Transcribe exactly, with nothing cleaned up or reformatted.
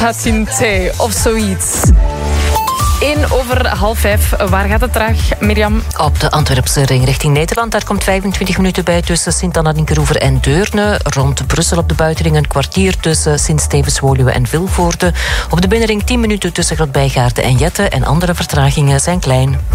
Hyacinthe of zoiets. één over half vijf. Waar gaat het traag, Mirjam? Op de Antwerpse ring richting Nederland. Daar komt vijfentwintig minuten bij tussen Sint-Anna-Linkeroever en Deurne. Rond Brussel op de buitenring een kwartier tussen Sint-Stevens-Woluwe en Vilvoorde. Op de binnenring tien minuten tussen Grootbijgaarden en Jette. En andere vertragingen zijn klein.